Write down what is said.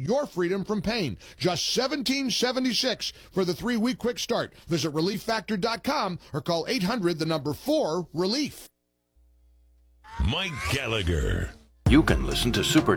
your freedom from pain. Just $17.76 for the 3-week quick start. Visit ReliefFactor.com or call 800-4-RELIEF. Mike Gallagher. You can listen to Super